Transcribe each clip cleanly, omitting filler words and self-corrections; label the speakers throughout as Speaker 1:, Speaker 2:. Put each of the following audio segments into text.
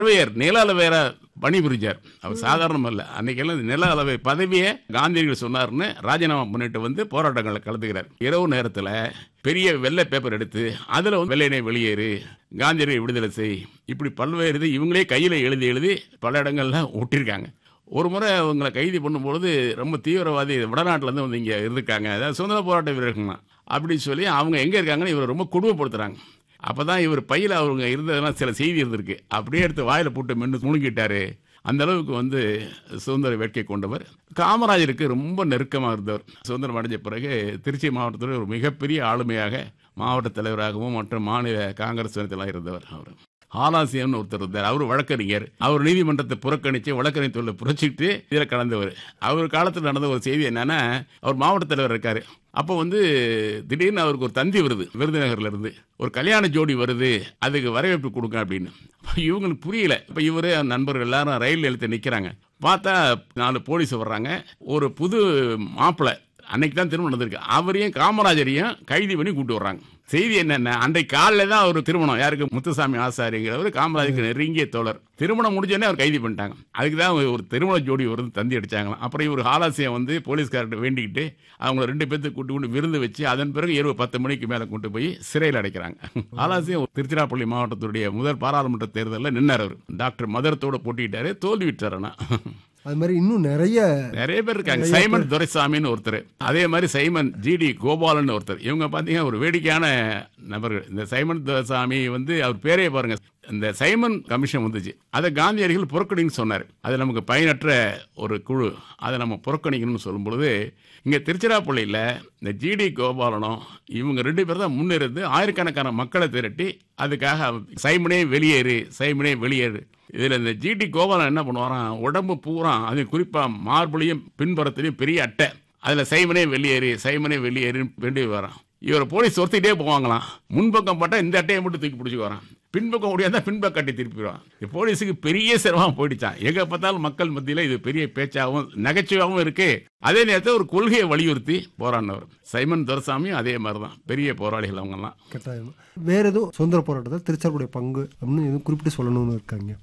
Speaker 1: Surveyor நில அளவையரா பணிபுரிஞ்சார். அவர் சாதாரணம் அல்ல. அன்னைக்கெல்லாம் நில அளவை பதவியே காந்தியடிகள் சொன்னார்னு ராஜினாமா பண்ணிட்டு வந்து போராட்டங்களில் கலந்துக்கிறார். இரவு நேரத்தில் பெரிய வெள்ளை பேப்பர் எடுத்து அதில் வெள்ளையனை வெளியேறு, காந்தியடிகளை விடுதலை செய், இப்படி பல்வேறு இது இவங்களே கையில் எழுதி எழுதி பல இடங்கள்ல ஒட்டியிருக்காங்க. ஒரு முறை அவங்களை கைது பண்ணும்பொழுது ரொம்ப தீவிரவாதி வடநாட்டிலேருந்து வந்து இங்கே இருந்திருக்காங்க, அதாவது சுதந்திர போராட்ட வீரர்கள்லாம் அப்படின்னு சொல்லி அவங்க எங்கே இருக்காங்கன்னு இவரை ரொம்ப கொடுமைப்படுத்துறாங்க. அப்போ தான் இவர் பையில் அவங்க இருந்ததெல்லாம் சில செய்தி இருந்திருக்கு, அப்படியே எடுத்து வாயில் போட்டு மென்று முழுங்கிட்டாரு. அந்த அளவுக்கு சுதந்திர வேட்கை கொண்டவர். காமராஜருக்கு ரொம்ப நெருக்கமாக இருந்தவர். சுதந்திரம் அடைஞ்ச பிறகு திருச்சி மாவட்டத்தில் ஒரு மிகப்பெரிய ஆளுமையாக மாவட்ட தலைவராகவும் மற்றும் மாநில காங்கிரஸ் தலைவராக இருந்தவர். அவர் ஆலாசியம்னு ஒருத்தர் இருந்தார். அவர் வழக்கறிஞர். அவர் நீதிமன்றத்தை புறக்கணித்து வழக்கறிஞர் தொழிலை புரட்சிட்டு இதில் கலந்தவர். அவர் காலத்தில் நடந்த ஒரு செய்தி என்னன்னா, அவர் மாவட்ட தலைவர் இருக்காரு. அப்போ திடீர்னு அவருக்கு ஒரு தந்தி வருது, விருதுநகர்ல இருந்து ஒரு கல்யாண ஜோடி வருது, அதுக்கு வரவேற்பு கொடுங்க அப்படின்னு. இவங்களுக்கு புரியல. இப்போ இவரு நண்பர்கள் எல்லாரும் ரயில் நிலையத்தை நிற்கிறாங்க. பார்த்தா 4 போலீஸ் வர்றாங்க. ஒரு புது மாப்பிள்ளை, அன்னைக்கு தான் திருமணம் நடந்திருக்கு, அவரையும் காமராஜரையும் கைது பண்ணி கூப்பிட்டு வர்றாங்க. செய்தி என்னன்னா, அன்றைக்கு காலையில் தான் அவர் திருமணம். யாருக்கு? முத்துசாமி ஆசாரிங்கிறவர் காமராஜருக்கு நெருங்கிய தோழர். திருமணம் முடிஞ்சோடனே அவர் கைது பண்ணிட்டாங்க. அதுக்கு தான் ஒரு திருமண ஜோடி தந்தி அடிச்சாங்களாம். அப்புறம் இவர் ஆலாசியம் போலீஸ்கார்ட்ட வேண்டிக்கிட்டு அவங்கள 2 பேர்த்து கூட்டு கொண்டு விருந்து வச்சு அதன் பிறகு இரவு 10 மணிக்கு மேலே கொண்டு போய் சிறையில் அடைக்கிறாங்க. ஆலாசியம் திருச்சிராப்பள்ளி மாவட்டத்துடைய முதல் பாராளுமன்ற தேர்தலில் நின்னார். அவர் டாக்டர் மதரத்தோட போட்டிட்டாரு, தோல்வி விட்டார்.
Speaker 2: அது மாதிரி இன்னும் நிறைய
Speaker 1: பேர் இருக்காங்க. சைமன் துரைசாமின்னு ஒருத்தர், அதே மாதிரி சைமன் ஜிடி கோபாலன் ஒருத்தர். இவங்க பார்த்தீங்கன்னா ஒரு வேடிக்கையான நபர்கள். இந்த சைமன் துரைசாமி அவர் பேரே பாருங்க. இந்த சைமன் கமிஷன் வந்துச்சு, அதை காந்தியடிகள் புறக்கணின்னு சொன்னார். அது நமக்கு பயனற்ற ஒரு குழு, அதை நம்ம புறக்கணிக்கணும்னு சொல்லும் பொழுது இங்கே திருச்சிராப்பள்ளியில் இந்த ஜிடி கோபாலனும் இவங்க 2 பேர் தான் முன்னிருந்து ஆயிரக்கணக்கான மக்களை திரட்டி அதுக்காக சைமனே வெளியேறு, சைமனே வெளியேறு. இதில் இந்த ஜிடி கோபாலன் என்ன பண்ணுவாராம், உடம்பு பூரா, அது குறிப்பாக மார்புலையும் பின்புறத்துலையும் பெரிய அட்டை, அதில் சைமனே வெளியேறு, சைமனே வெளியேறுன்னு வேண்டி வரான். இவரை போலீஸ் ஒருத்திட்டே போவாங்களாம். முன்பக்கம் பார்த்தா இந்த அட்டையை மட்டும் தூக்கி பிடிச்சி வரான், பின்பக்கம் முடியாத பின்பக்கம் கட்டி திருப்பிடுவான். போலீஸுக்கு பெரிய சிரமம் போயிடுச்சான். எங்கே பார்த்தாலும் மக்கள் மத்தியில் இது பெரிய பேச்சாகவும் நகைச்சுவாகவும் இருக்கு. அதே நேரத்தில் ஒரு கொள்கையை வலியுறுத்தி போராடினவர். சைமன் துரைசாமியும் அதே மாதிரி தான் பெரிய போராளிகள் அவங்கெல்லாம்.
Speaker 2: கட்டாயம். வேற எதுவும் சுதந்திர போராட்டத்தில் திருச்சிராப்பள்ளியுடைய பங்கு அப்படின்னு எதுவும் குறிப்பிட்டு சொல்லணும்னு இருக்காங்க?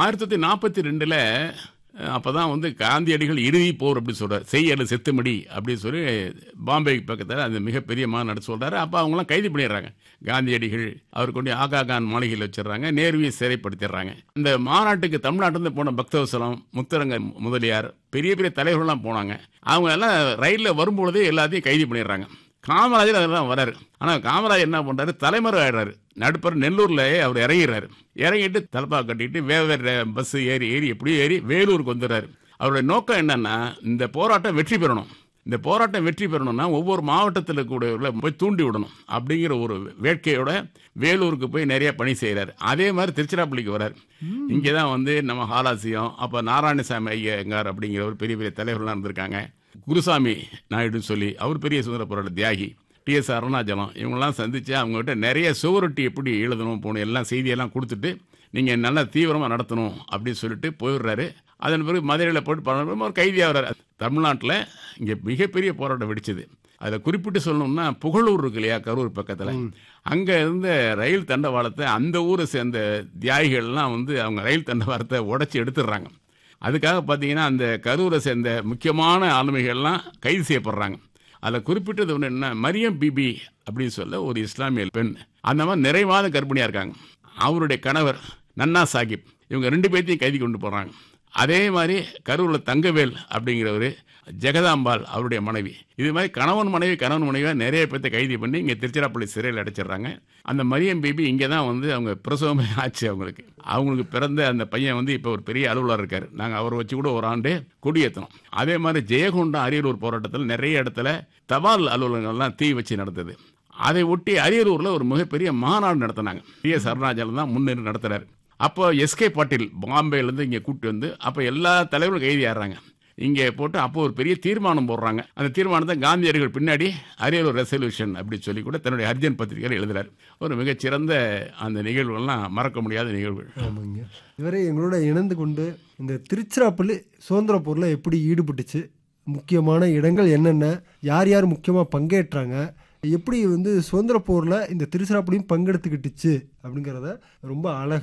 Speaker 1: 1942 அப்போதான் காந்தியடிகள் இறுதி போர் அப்படின்னு சொல்கிறார். செய்யல செத்துமடி அப்படின்னு சொல்லி பாம்பே பக்கத்தில் அந்த மிகப்பெரிய மாநாடு சொல்கிறாரு. அப்போ அவங்களாம் கைது பண்ணிடுறாங்க. காந்தியடிகள் அவர் கொண்டு ஆகா கான் மாளிகையில் வச்சிடறாங்க, நேருவை சிறைப்படுத்திடுறாங்க. இந்த மாநாட்டுக்கு தமிழ்நாட்டிலேருந்து போன பக்தவசலம், முத்தரங்க முதலியார், பெரிய பெரிய தலைவர்கள்லாம் போனாங்க. அவங்க எல்லாம் ரயிலில் வரும்பொழுதே எல்லாத்தையும் கைது பண்ணிடுறாங்க. காமராஜர் அதெல்லாம் வராரு. ஆனால் காமராஜர் என்ன பண்ணுறாரு, தலைமறை ஆயிடுறாரு. நடுப்பர் நெல்லூரில் அவர் இறங்கிறாரு. இறங்கிட்டு தலப்பா கட்டிட்டு வேறு பஸ் ஏறி எப்படியோ ஏறி வேலூருக்கு வந்துடுறாரு. அவருடைய நோக்கம் என்னன்னா, இந்த போராட்டம் வெற்றி பெறணும். இந்த போராட்டம் வெற்றி பெறணும்னா ஒவ்வொரு மாவட்டத்தில் கூட போய் தூண்டி விடணும் அப்படிங்கிற ஒரு வேட்கையோட வேலூருக்கு போய் நிறைய பணி செய்கிறார். அதே மாதிரி திருச்சிராப்பள்ளிக்கு வர்றார். இங்கே தான் நம்ம ஆலாசியம், அப்போ நாராயணசாமி ஐயங்கார் அப்படிங்கிற ஒரு பெரிய பெரிய தலைவர்கள்லாம் இருந்திருக்காங்க. குருசாமி நாயுடுன்னு சொல்லி அவர் பெரிய சுதந்திர போராட்ட தியாகி, டிஎஸ் அருணாச்சலம், இவங்கெல்லாம் சந்தித்து அவங்ககிட்ட நிறைய சுவரொட்டி எப்படி எழுதணும் போகணும் எல்லாம் செய்தியெல்லாம் கொடுத்துட்டு நீங்கள் நல்லா தீவிரமாக நடத்தணும் அப்படின்னு சொல்லிட்டு போயிடுறாரு. அதன் பிறகு மதுரையில் போட்டு பண்ண ஒரு கைதியாகிறார். தமிழ்நாட்டில் இங்கே மிகப்பெரிய போராட்டம் வெடிச்சது. அதில் குறிப்பிட்டு சொல்லணும்னா புகழூர் இருக்கு இல்லையா, கரூர் பக்கத்தில், அங்கே இருந்த ரயில் தண்டவாளத்தை அந்த ஊரை சேர்ந்த தியாகிகள்லாம் அவங்க ரயில் தண்டவாளத்தை உடச்சி எடுத்துடுறாங்க. அதுக்காக பார்த்தீங்கன்னா அந்த கரூரை சேர்ந்த முக்கியமான ஆளுமைகள்லாம் கைது செய்யப்படுறாங்க. அதில் குறிப்பிட்டது ஒன்று என்ன, மரியம் பிபி அப்படின்னு சொல்ல ஒரு இஸ்லாமிய பெண், அந்த மாதிரி நிறைவாத கர்ப்பிணியாக இருக்காங்க. அவருடைய கணவர் நன்னா சாஹிப், இவங்க 2 பேர்த்தையும் கைது கொண்டு போகிறாங்க. அதே மாதிரி கரூரில் தங்கவேல் அப்படிங்கிறவர், ஜெகதாம்பாள் அவருடைய மனைவி, இது மாதிரி கணவன் மனைவியாக நிறைய பேர்த்தை கைது பண்ணி இங்கே திருச்சிராப்பள்ளி சிறையில் அடைச்சிடுறாங்க. அந்த மரியம் பிபி இங்கே தான் அவங்க பிரசவமே ஆச்சு. அவங்களுக்கு பிறந்த அந்த பையன் இப்போ ஒரு பெரிய அலுவலர் இருக்கார். நாங்கள் அவரை வச்சு கூட ஒரு ஆண்டு கொடியேற்றணும். அதே மாதிரி ஜெயகொண்டம் அரியலூர் போராட்டத்தில் நிறைய இடத்துல தபால் அலுவலகங்கள்லாம் தீ வச்சு நடந்தது. அதை ஒட்டி அரியலூரில் ஒரு மிகப்பெரிய மாநாடு நடத்தினாங்க. டிஎஸ் அருணாச்சலம் தான் முன்னின்று நடத்துகிறார். அப்போ எஸ்கே பாட்டீல் பாம்பேலேருந்து இங்கே கூப்பிட்டு அப்போ எல்லா தலைவரும் கைதி ஆடுறாங்க. இங்கே போட்டு அப்போ ஒரு பெரிய தீர்மானம் போடுறாங்க. அந்த தீர்மானத்தை காந்தியடிகள் பின்னாடி அரியலூர் ரெசல்யூஷன் அப்படின்னு சொல்லி கூட தன்னுடைய அர்ஜன் பத்திரிகையில் எழுதுறாரு. ஒரு மிகச்சிறந்த அந்த நிகழ்வுகள்லாம் மறக்க முடியாத நிகழ்வுகள்.
Speaker 2: ஆமாங்க. இதுவரை எங்களோட இணைந்து கொண்டு இந்த திருச்சிராப்பள்ளி சுதந்திர போரில் எப்படி ஈடுபட்டுச்சு, முக்கியமான இடங்கள் என்னென்ன, யார் யார் முக்கியமாக பங்கேற்றாங்க, எப்படி சுதந்திர போரில் இந்த திருச்சிராப்பள்ளியும் பங்கெடுத்துக்கிட்டுச்சு அப்படிங்கிறத ரொம்ப அழகாக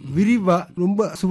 Speaker 2: விரிவா ரொம்ப